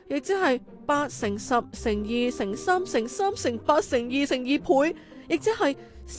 亦即係8乘10乘2乘3乘3乘8乘2乘2倍，亦即係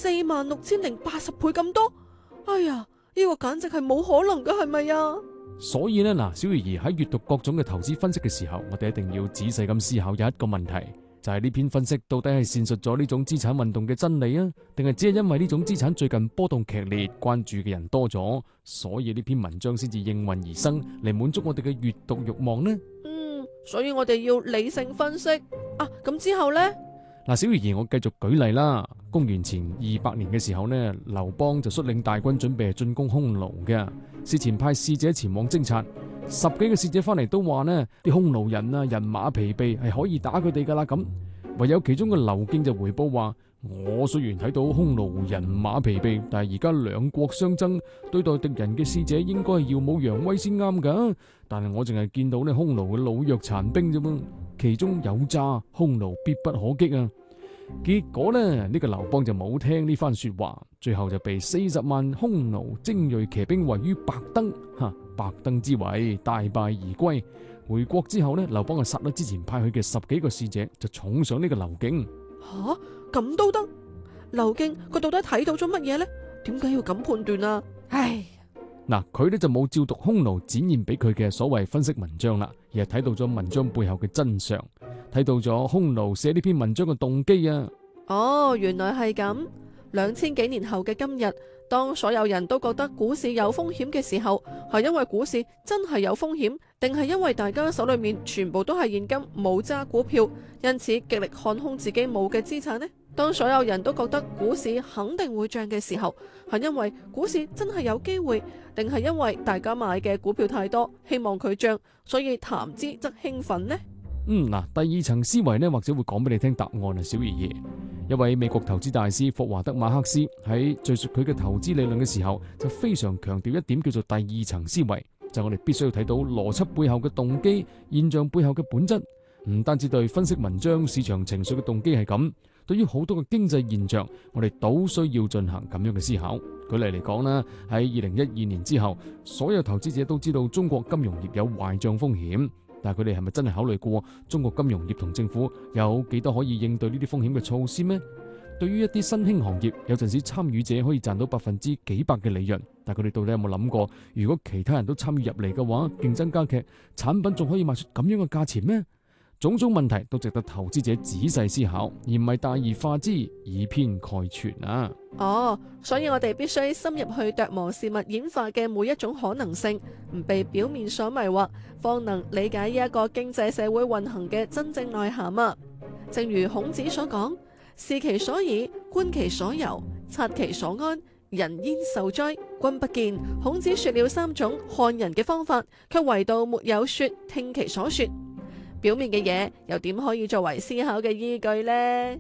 46,080倍咁多。哎呀，呢個簡直係冇可能噶，係咪啊？ 所以呢，嗱，小魚兒喺閱讀各種嘅投資分析嘅時候，我哋一定要仔細咁思考有一個問題，就係呢篇分析到底係闡述咗呢種資產運動嘅真理啊，定係只係因為呢種資產最近波動劇烈，關注嘅人多咗，所以呢篇文章先至應運而生，嚟滿足我哋嘅閱讀慾望呢？ 所以我哋要理性分析啊。咁之後呢？ 嗱，小魚兒，我繼續舉例啦。公元前200年嘅時候呢，劉邦就率領大軍準備進攻匈奴嘅，事前派使者前往偵察，10幾個使者翻嚟都話呢啲匈奴人啊，人馬疲憊，係可以打佢哋噶啦。咁唯有其中嘅劉敬就回報話：我雖然睇到匈奴人馬疲憊，但係而家兩國相爭，對待敵人嘅使者應該係耀武揚威先啱噶。但係我淨係見到呢匈奴嘅老弱殘兵啫嘛，其中有詐，匈奴必不可擊啊！結果呢個劉邦就冇聽呢番說話，最後就被40萬匈奴精銳騎兵圍於白登，白登之圍，大敗而歸。回國之後呢，劉邦就殺咗之前派去嘅10幾個使者，就重賞呢個劉敬。 咁都得？劉敬佢到底睇到咗乜嘢呢？點解要咁判斷啊？唉， 嗱，佢呢就冇照讀匈奴展現俾佢嘅所謂分析文章啦，而係睇到咗文章背後嘅真相，睇到咗匈奴寫呢篇文章嘅動機啊！ 原來係咁。2000幾年後嘅今日，當所有人都覺得股市有風險嘅時候，係因為股市真係有風險，定係因為大家手裏面全部都係現金，冇揸股票，因此極力看空自己冇嘅資產呢？當所有人都覺得股市肯定會漲嘅時候，係因為股市真係有機會，定係因為大家買嘅股票太多，希望佢漲，所以談之則興奮呢？ 第二層思維呢，或者會講俾你聽答案啊，小魚兒。一位美國投資大師霍華德馬克思喺敘述佢嘅投資理論嘅時候，就非常強調一點叫做第二層思維，就係我哋必須要睇到邏輯背後嘅動機、現象背後嘅本質，唔單止對分析文章、市場情緒嘅動機係咁，對於好多嘅經濟現象，我哋都需要進行咁樣嘅思考。舉例嚟講啦，喺2012年之後，所有投資者都知道中國金融業有壞賬風險。但係佢哋係咪真係考慮過中國金融業同政府有幾多可以應對呢啲風險嘅措施咩？對於一啲新興行業，有陣時參與者可以賺到百分之幾百嘅利潤，但係佢哋到底有冇諗過，如果其他人都參與入嚟嘅話，競爭加劇，產品仲可以賣出咁樣嘅價錢咩？種種問題都值得投資者仔細思考，而唔係大而化之，以偏概全啊！ 所以我哋必須深入去琢磨事物演化嘅每一種可能性，唔被表面所迷惑，方能理解呢一個經濟社會運行嘅真正內涵啊！正如孔子所講：視其所以，觀其所由，察其所安，人焉受哉？君不見。孔子說了3種看人嘅方法，卻唯獨沒有說聽其所說。表面嘅嘢又點可以作為思考嘅依據呢？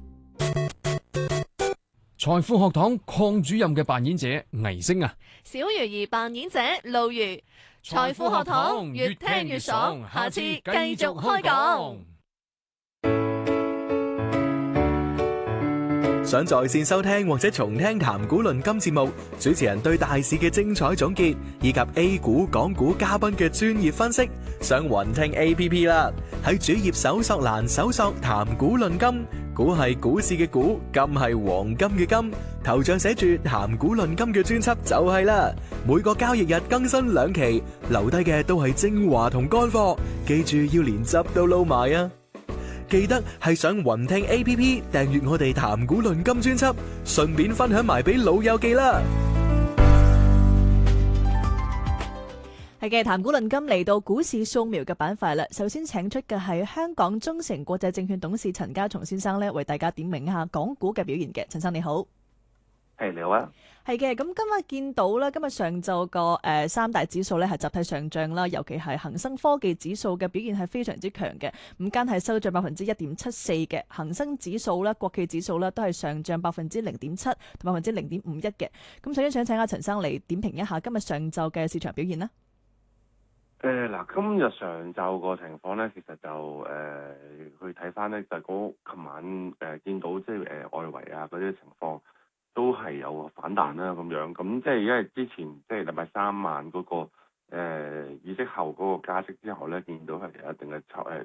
財富學堂鄺主任嘅扮演者倪星啊， 小魚兒扮演者露如。財富學堂越聽越爽，下次繼續開講。 想在線收聽或者重聽談股論金節目，主持人對大市嘅精彩總結，以及 A 股、港股嘉賓嘅專業分析，上雲聽 APP 啦。喺主頁搜索欄搜索談股論金，股係股市嘅股，金係黃金嘅金，頭像寫住談股論金嘅專輯就係啦。每個交易日更新2期，留低嘅都係精華同乾貨，記住要連汁都撈埋啊！記得係上雲聽 APP 訂閱我哋談股論金專輯，順便分享埋俾老友記啦。 係嘅，談股論金嚟到股市掃描嘅板塊啦。首先請出嘅係香港中誠國際證券董事陳家松先生呢，為大家點評下港股嘅表現嘅。陳生你好。 你好啊。 係嘅，咁今日見到咧，今日上晝個3大指數咧係集體上漲啦，尤其係恒生科技指數嘅表現係非常之強嘅，午間係收漲1.74%嘅，恒生指數咧、國企指數咧都係上漲0.7%同0.51%嘅。咁首先想請阿陳生嚟點評一下今日上晝嘅市場表現啦。 今日上晝個情況咧，其實就去睇翻咧，就琴晚見到即係外圍啊嗰啲情況。都係有反彈啦咁樣，咁即係因為之前即係禮拜3晚嗰個議息後嗰個加息之後咧，見到係有一定嘅